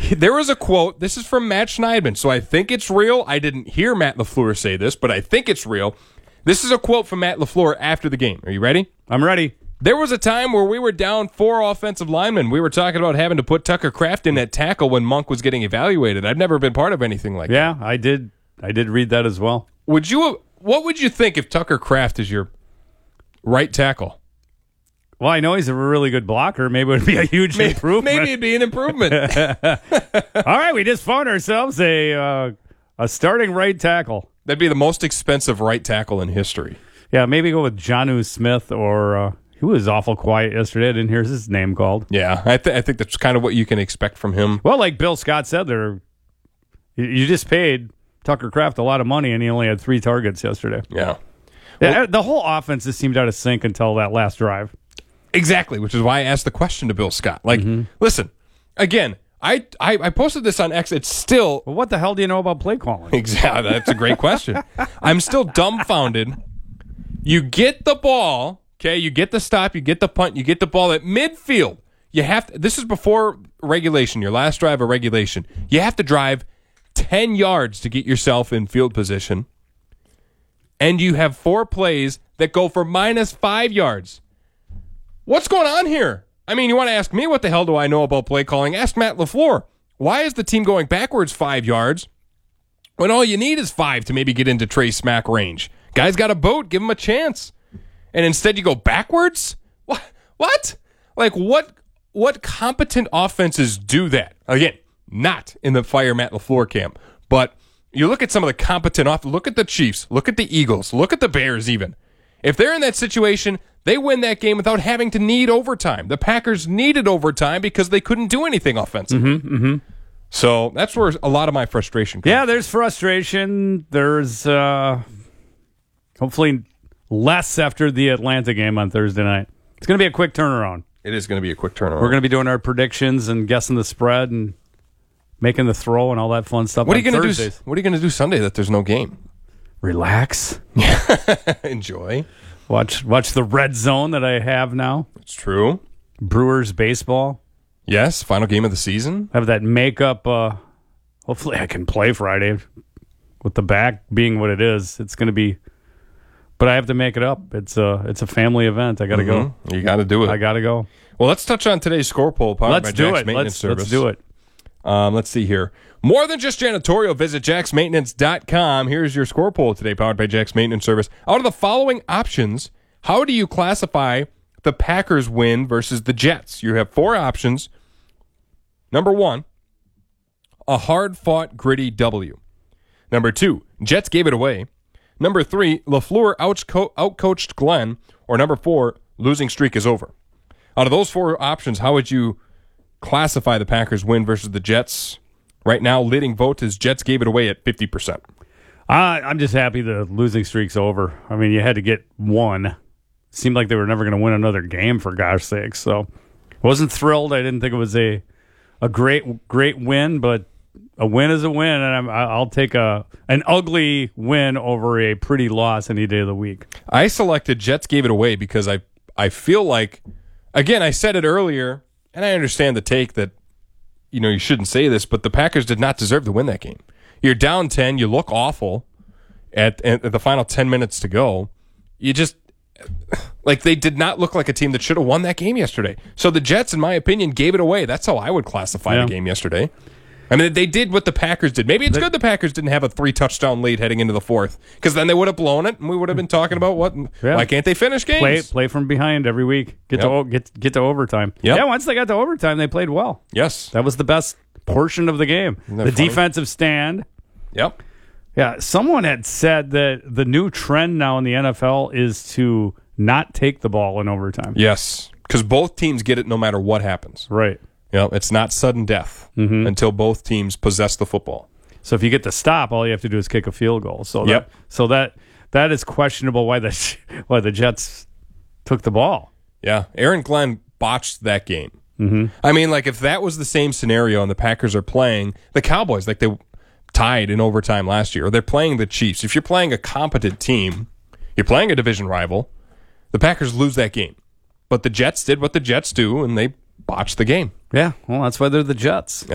There was a quote. This is from Matt Schneidman, so I think it's real. I didn't hear Matt LaFleur say this, but I think it's real. This is a quote from Matt LaFleur after the game. Are you ready? I'm ready. There was a time where we were down 4 offensive linemen. We were talking about having to put Tucker Kraft in at tackle when Monk was getting evaluated. I've never been part of anything like that. Yeah, I did read that as well. What would you think if Tucker Kraft is your right tackle? Well, I know he's a really good blocker. Maybe it would be a huge improvement. Maybe it'd be an improvement. All right, we just found ourselves a starting right tackle. That'd be the most expensive right tackle in history. Yeah, maybe go with Jonnu Smith or he was awful quiet yesterday. I didn't hear his name called. Yeah, I think that's kind of what you can expect from him. Well, like Bill Scott said, you just paid Tucker Kraft a lot of money, and he only had 3 targets yesterday. Yeah. The whole offense just seemed out of sync until that last drive. Exactly, which is why I asked the question to Bill Scott. Listen, again, I posted this on X. It's still... Well, what the hell do you know about play calling? Exactly, that's a great question. I'm still dumbfounded. You get the ball, okay? You get the stop, you get the punt, you get the ball at midfield. You have to, this is before regulation, your last drive of regulation. You have to drive 10 yards to get yourself in field position, and you have 4 plays that go for -5 yards. What's going on here? I mean, you want to ask me what the hell do I know about play calling? Ask Matt LaFleur. Why is the team going backwards 5 yards when all you need is 5 to maybe get into Trey Smack range? Guy's got a boat. Give him a chance. And instead you go backwards? What? Like, what competent offenses do that? Again, not in the Fire Matt LaFleur camp. But you look at some of the competent offenses. Look at the Chiefs. Look at the Eagles. Look at the Bears even. If they're in that situation, they win that game without having to need overtime. The Packers needed overtime because they couldn't do anything offensively. So that's where a lot of my frustration comes. Yeah, there's frustration. There's hopefully less after the Atlanta game on Thursday night. It's going to be a quick turnaround. It is going to be a quick turnaround. We're going to be doing our predictions and guessing the spread and making the throw and all that fun stuff. What are you going to do? What are you going to do Sunday that there's no game? Relax. Enjoy. Watch the red zone that I have now. It's true. Brewers baseball. Yes, final game of the season. Have that makeup. Hopefully I can play Friday with the back being what it is. It's going to be, but I have to make it up. It's a family event. I got to go. You got to do it. I got to go. Well, let's touch on today's score poll. Let's do it. Let's do it. Let's see here. More than just janitorial, visit jaxmaintenance.com. Here's your score poll today, powered by Jax Maintenance Service. Out of the following options, how do you classify the Packers win versus the Jets? You have 4 options. Number 1, a hard-fought, gritty W. Number 2, Jets gave it away. Number 3, LaFleur outcoached Glenn. Or number 4, losing streak is over. Out of those 4 options, how would you classify the Packers win versus the Jets? Right now, leading vote is Jets gave it away at 50%. I'm just happy the losing streak's over. I mean, you had to get 1. Seemed like they were never going to win another game, for gosh sakes. So, wasn't thrilled. I didn't think it was a great win, but a win is a win, and I'll take an ugly win over a pretty loss any day of the week. I selected Jets gave it away because I feel like, again, I said it earlier, and I understand the take that, you shouldn't say this, but the Packers did not deserve to win that game. You're down 10. You look awful at the final 10 minutes to go. You just, they did not look like a team that should have won that game yesterday. So the Jets, in my opinion, gave it away. That's how I would classify the game yesterday. I mean, they did what the Packers did. Maybe it's good the Packers didn't have a 3-touchdown lead heading into the 4th, because then they would have blown it, and we would have been talking about why can't they finish games? Play from behind every week. Get to overtime. Yep. Yeah, once they got to overtime, they played well. Yes. That was the best portion of the game. The defensive stand. Yep. Yeah, someone had said that the new trend now in the NFL is to not take the ball in overtime. Yes, because both teams get it no matter what happens. Right. It's not sudden death until both teams possess the football. So if you get the stop, all you have to do is kick a field goal. So that is questionable why the Jets took the ball. Yeah, Aaron Glenn botched that game. I mean, if that was the same scenario and the Packers are playing the Cowboys, they tied in overtime last year, or they're playing the Chiefs. If you're playing a competent team, you're playing a division rival, the Packers lose that game. But the Jets did what the Jets do, and they botched the game. Yeah, well, that's why they're the Jets.